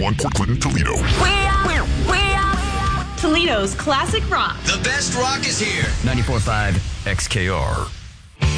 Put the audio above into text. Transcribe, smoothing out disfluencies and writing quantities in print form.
94.1 Port Clinton, Toledo. We are Toledo's classic rock. The best rock is here. 94.5 XKR.